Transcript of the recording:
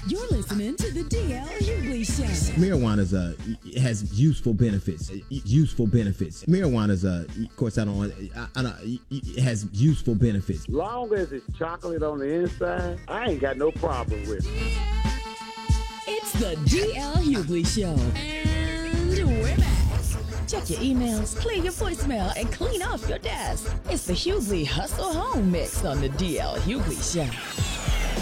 You're listening to the DL Hughley Show. Marijuana has useful benefits. Useful benefits. Marijuana's of course I don't. It has useful benefits. Long as it's chocolate on the inside, I ain't got no problem with it. It's the DL Hughley Show, and we're back. Check your emails, clear your voicemail, and clean off your desk. It's the Hughley Hustle Home Mix on the DL Hughley Show.